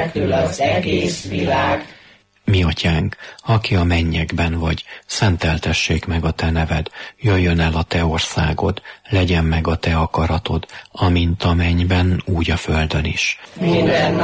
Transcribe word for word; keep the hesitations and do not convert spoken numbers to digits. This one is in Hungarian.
ettől az egész világ. Mi atyánk, aki a mennyekben vagy, szenteltessék meg a te neved, jöjjön el a te országod, legyen meg a te akaratod, amint a mennyben, úgy a földön is. Minden